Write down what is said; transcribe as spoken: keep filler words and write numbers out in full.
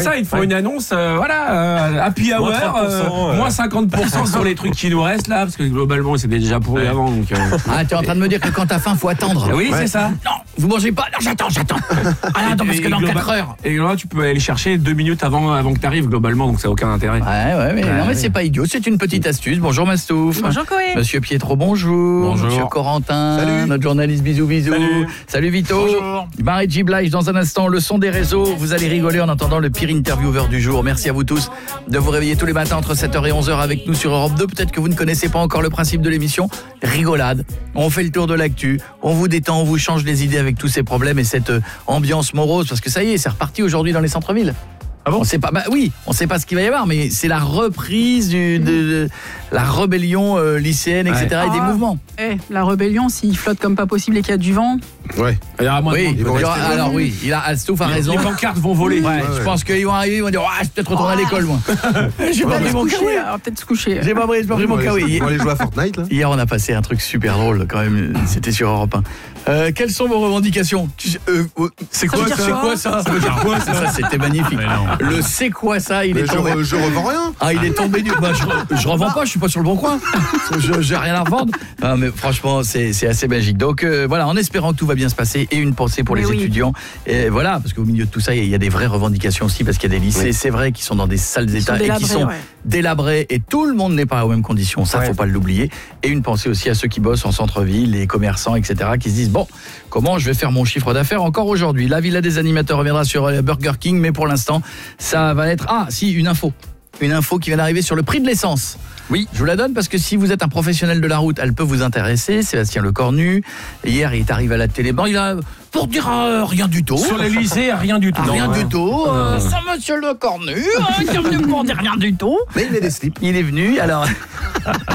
ça, il te faut une annonce, euh, voilà, euh, happy hour, euh, ouais. moins cinquante pour cent sur les trucs qui nous restent là, parce que globalement c'était déjà pourri ouais. avant. Donc, euh... Ah, t'es en train de me dire que quand t'as faim, faut attendre. Oui, ouais. c'est ça. Non, vous mangez pas. Non, j'attends, j'attends. Ah, attends, parce que dans quatre heures. Et là, tu peux aller chercher deux minutes avant, avant que t'arrives globalement, donc ça n'a aucun intérêt. Ouais, ouais, mais, ouais, non, mais ouais. c'est pas idiot, c'est une petite astuce. Bonjour Mastouf. Bonjour Coé. Monsieur Pietro, bonjour. Bonjour. Monsieur Corentin. Salut. Notre journaliste, bisous, bisous. Salut. Salut Vito. Bonjour. Marie-G Blige, dans un instant, le son des réseaux. Vous allez rigoler en entendant le pire intervieweur du jour. Merci à vous tous de vous réveiller tous les matins entre sept heures et onze heures avec nous sur Europe deux. Peut-être que vous ne connaissez pas encore le principe de l'émission. Rigolade. On fait le tour de l'actu. On vous détend, on vous change les idées avec tous ces problèmes et cette ambiance morose. Parce que ça y est, c'est reparti aujourd'hui dans les centres-villes. Ah bon ? On sait pas, bah oui, on sait pas ce qu'il va y avoir, mais c'est la reprise du, de, de la rébellion euh, lycéenne, et cetera, ouais. et des ah, mouvements. Eh, la rébellion, s'il flotte comme pas possible et qu'il y a du vent. Ouais. Il y aura moins oui, de monde, il y aura, alors oui, il a Alstouf a les, raison. Les pancartes vont voler. Ouais, ouais, je ouais. pense qu'ils vont arriver, ils vont dire ah, je vais peut-être retourner oh. à l'école moi. J'ai pas pris mon kawaii. Alors peut-être se coucher. J'ai pas pris, pas pris mon kawaii. On va aller jouer à Fortnite là. Hier, on a passé un truc super drôle quand même, c'était sur Europe un. Euh, quelles sont vos revendications ? euh, C'est quoi ça ? C'est quoi ça ? Ça veut dire quoi ça ? Ça c'était magnifique. Le c'est quoi ça ? Il Mais est je, tombé. re, je revends rien. Ah, il est tombé du. Bah, je, je revends pas, je suis pas sur le bon coin. Je j'ai rien à revendre. Ah, mais franchement, c'est c'est assez magique. Donc euh, voilà, en espérant que tout va bien se passer et une pensée pour mais les oui. étudiants. Et voilà, parce qu'au milieu de tout ça, il y a des vraies revendications aussi parce qu'il y a des lycées, oui. c'est vrai, qui sont dans des sales Ils états et qui sont ouais. délabrés et tout le monde n'est pas aux mêmes conditions. Ça, ouais. faut pas l'oublier. Et une pensée aussi à ceux qui bossent en centre-ville, les commerçants, et cetera, qui se disent bon, comment je vais faire mon chiffre d'affaires encore aujourd'hui ? La Villa des animateurs reviendra sur Burger King, mais pour l'instant, ça va être ah si une info. Une info qui vient d'arriver sur le prix de l'essence. Oui, je vous la donne parce que si vous êtes un professionnel de la route, elle peut vous intéresser. Sébastien Lecornu, hier il est arrivé à la télé. Bon, il a pour dire euh, rien du tout. Sur les lycées, rien du tout. Ah, rien non, du hein. tout. Euh, ça, monsieur Lecornu, hein, qui est venu pour dire rien du tout. Mais il met des slips. Il est venu, alors.